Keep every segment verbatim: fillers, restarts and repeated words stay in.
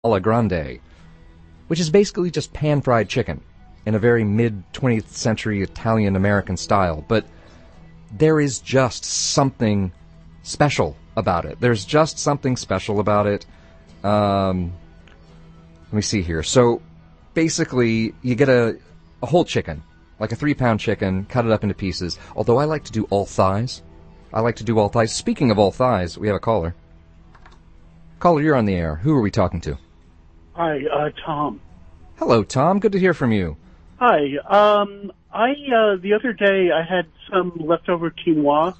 alla grande, which is basically just pan-fried chicken in a very mid-twentieth century Italian-American style. But there is just something special about it. There's just something special about it. Um, let me see here. So basically, you get a, a whole chicken, like a three-pound chicken, cut it up into pieces. Although I like to do all thighs. I like to do all thighs. Speaking of all thighs, we have a caller. Caller, you're on the air. Who are we talking to? Hi, uh, Tom. Hello, Tom. Good to hear from you. Hi. Um, I uh, the other day I had some leftover quinoa,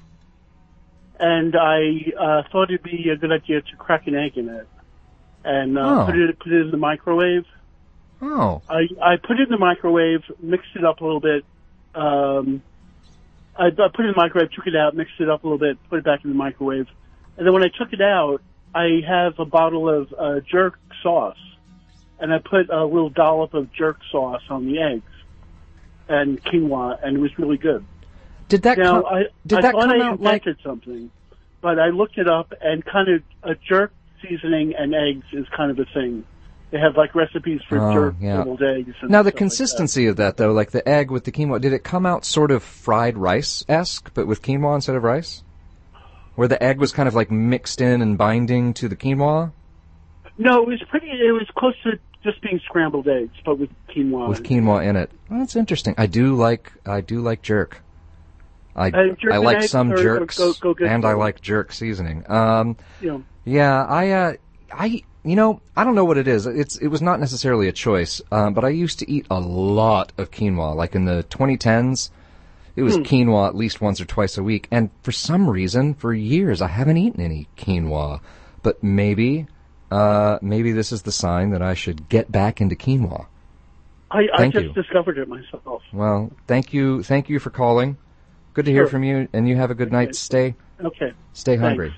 and I uh, thought it'd be a good idea to crack an egg in it and uh, Oh. put it put it in the microwave. Oh. I I put it in the microwave, mixed it up a little bit. Um, I, I put it in the microwave, took it out, mixed it up a little bit, put it back in the microwave, and then when I took it out, I have a bottle of uh, jerk sauce, and I put a little dollop of jerk sauce on the eggs and quinoa, and it was really good. Did that now, come, I, did I that thought come I out like... invented something, but I looked it up, and kind of a jerk seasoning and eggs is kind of a thing. They have like recipes for Oh, jerk yeah. boiled eggs. And Now, the stuff consistency of that, though, like the egg with the quinoa, did it come out sort of fried rice-esque, but with quinoa instead of rice? Where the egg was kind of like mixed in and binding to the quinoa? Like that. No, it was pretty. It was close to just being scrambled eggs, but with quinoa. With quinoa in it. Well, that's interesting. I do like I do like jerk. I Uh, jerk I and like eggs some are- jerks, go- go good and for I them. like jerk seasoning. Um, You know. yeah, I uh, I you know I don't know what it is. It's it was not necessarily a choice, um, but I used to eat a lot of quinoa, like in the twenty tens. It was Hmm. quinoa at least once or twice a week, and for some reason, for years, I haven't eaten any quinoa. But maybe, uh, maybe this is the sign that I should get back into quinoa. I, I Thank just you. discovered it myself. Well, thank you, thank you for calling. Good to hear Sure. from you, and you have a good Okay. night. Stay, Okay. stay Thanks. hungry.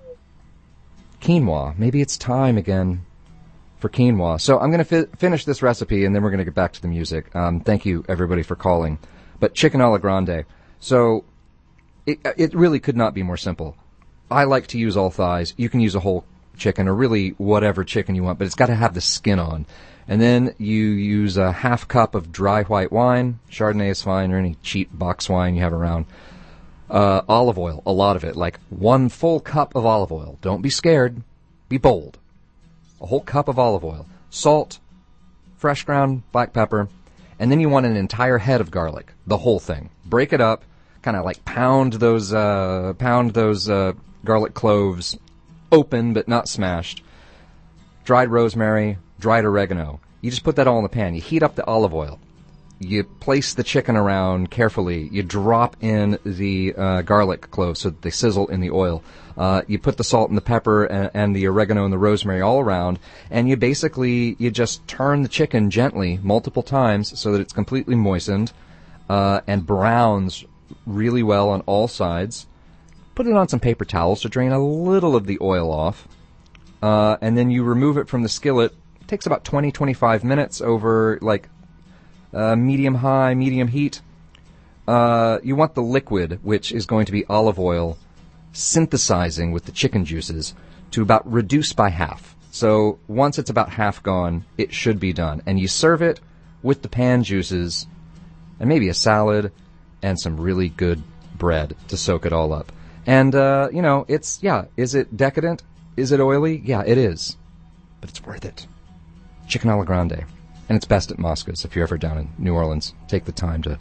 Quinoa. Maybe it's time again for quinoa. So I'm going to fi- finish this recipe, and then we're going to get back to the music. Um, thank you, everybody, for calling. But chicken alla grande. So it, it really could not be more simple. I like to use all thighs. You can use a whole chicken, or really whatever chicken you want, but it's got to have the skin on. And then you use a half cup of dry white wine. Chardonnay is fine, or any cheap box wine you have around. Uh, olive oil, a lot of it, like one full cup of olive oil. Don't be scared. Be bold. A whole cup of olive oil. Salt, fresh ground black pepper, and then you want an entire head of garlic, the whole thing. Break it up, kind of like pound those, uh, pound those, uh, garlic cloves open but not smashed. Dried rosemary, dried oregano. You just put that all in the pan. You heat up the olive oil. You place the chicken around carefully. You drop in the uh, garlic cloves so that they sizzle in the oil. Uh, you put the salt and the pepper and, and the oregano and the rosemary all around, and you basically, you just turn the chicken gently multiple times so that it's completely moistened uh, and browns really well on all sides. Put it on some paper towels to drain a little of the oil off, uh, and then you remove it from the skillet. It takes about twenty, twenty-five minutes over, like, Uh, medium-high, medium heat. Uh, you want the liquid, which is going to be olive oil, synthesizing with the chicken juices to about reduce by half. So once it's about half gone, it should be done. And you serve it with the pan juices and maybe a salad and some really good bread to soak it all up. And, uh, you know, it's, yeah, is it decadent? Is it oily? Yeah, it is. But it's worth it. Chicken alla grande. And it's best at Moscow's. If you're ever down in New Orleans, take the time to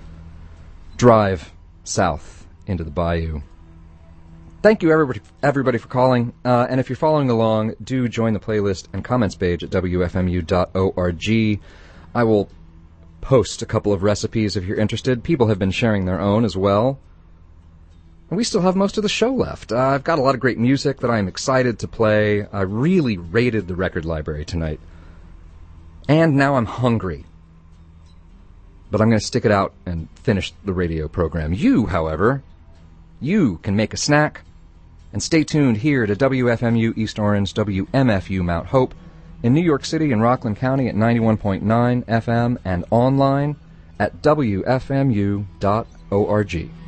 drive south into the bayou. Thank you, everybody, everybody for calling. Uh, and if you're following along, do join the playlist and comments page at w f m u dot org. I will post a couple of recipes if you're interested. People have been sharing their own as well. And we still have most of the show left. Uh, I've got a lot of great music that I'm excited to play. I really raided the record library tonight. And now I'm hungry. But I'm going to stick it out and finish the radio program. You, however, you can make a snack. And stay tuned here to W F M U East Orange, W M F U Mount Hope, in New York City and Rockland County at ninety-one point nine F M and online at w f m u dot org.